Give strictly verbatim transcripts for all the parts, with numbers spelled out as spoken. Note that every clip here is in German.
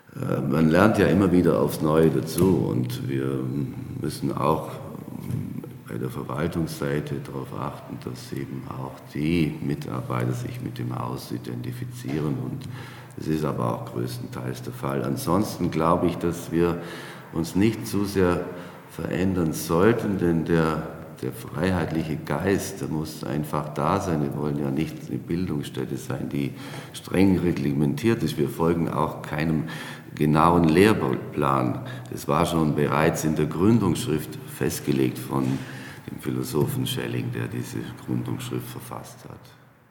Man lernt ja immer wieder aufs Neue dazu und wir müssen auch bei der Verwaltungsseite darauf achten, dass eben auch die Mitarbeiter sich mit dem Haus identifizieren und es ist aber auch größtenteils der Fall. Ansonsten glaube ich, dass wir uns nicht zu sehr verändern sollten, denn der, der freiheitliche Geist, der muss einfach da sein. Wir wollen ja nicht eine Bildungsstätte sein, die streng reglementiert ist. Wir folgen auch keinem genauen Lehrplan. Das war schon bereits in der Gründungsschrift festgelegt von dem Philosophen Schelling, der diese Gründungsschrift verfasst hat.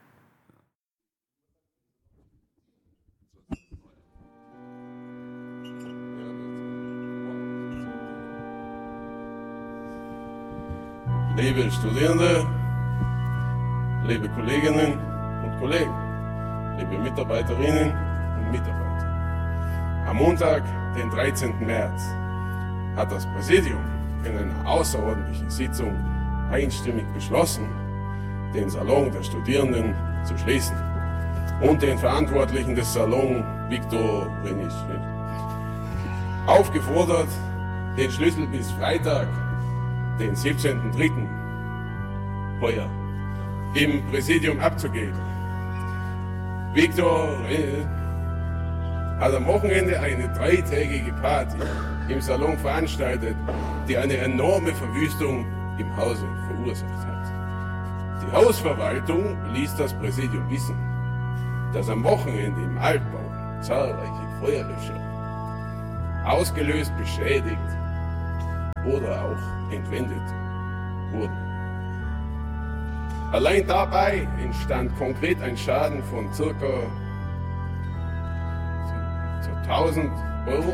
Liebe Studierende, liebe Kolleginnen und Kollegen, liebe Mitarbeiterinnen und Mitarbeiter. Am Montag, den dreizehnten März, hat das Präsidium in einer außerordentlichen Sitzung einstimmig beschlossen, den Salon der Studierenden zu schließen und den Verantwortlichen des Salons, Viktor Renisch, aufgefordert, den Schlüssel bis Freitag, den siebzehnten dritten heuer im Präsidium abzugeben. Viktor äh, hat am Wochenende eine dreitägige Party im Salon veranstaltet, die eine enorme Verwüstung im Hause verursacht hat. Die Hausverwaltung ließ das Präsidium wissen, dass am Wochenende im Altbau zahlreiche Feuerlöscher ausgelöst, beschädigt oder auch entwendet wurden. Allein dabei entstand konkret ein Schaden von ca. tausend Euro.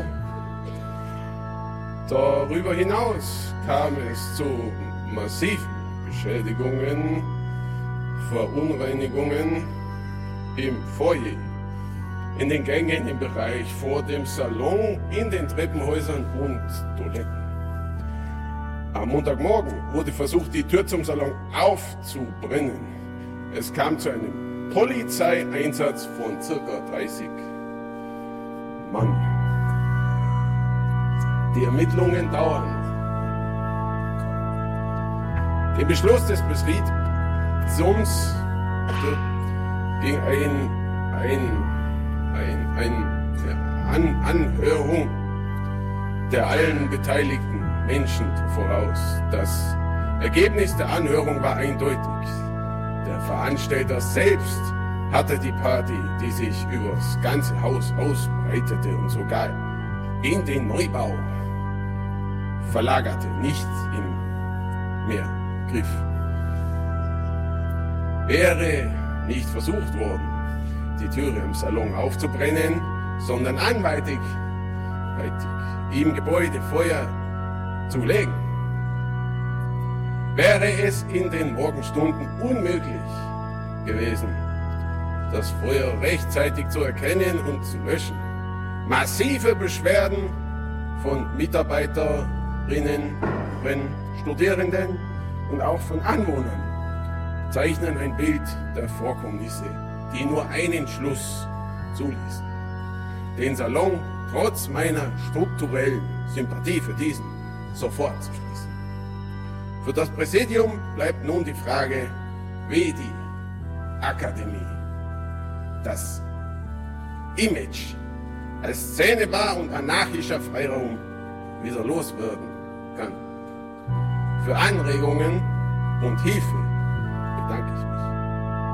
Darüber hinaus kam es zu massiven Beschädigungen, Verunreinigungen im Foyer, in den Gängen im Bereich vor dem Salon, in den Treppenhäusern und Toiletten. Am Montagmorgen wurde versucht, die Tür zum Salon aufzubrennen. Es kam zu einem Polizeieinsatz von ca. dreißig Mann. Die Ermittlungen dauern. Den Beschluss des Präsidiums ging ein, ein, ein, ein, eine Anhörung der allen beteiligten Menschen voraus. Das Ergebnis der Anhörung war eindeutig. Der Veranstalter selbst hatte die Party, die sich über das ganze Haus ausbreitete und sogar in den Neubau verlagerte, nicht im Mehrgriff. Wäre nicht versucht worden, die Türe im Salon aufzubrennen, sondern anweitig weitig, im Gebäude Feuer zu legen, wäre es in den Morgenstunden unmöglich gewesen, das Feuer rechtzeitig zu erkennen und zu löschen. Massive Beschwerden von Mitarbeiterinnen, Studierenden und auch von Anwohnern zeichnen ein Bild der Vorkommnisse, die nur einen Schluss zuließen: den Salon trotz meiner strukturellen Sympathie für diesen sofort zu schließen. Für das Präsidium bleibt nun die Frage, wie die Akademie das Image als Szenebar und anarchischer Freiraum wieder loswerden kann. Für Anregungen und Hilfe bedanke ich mich.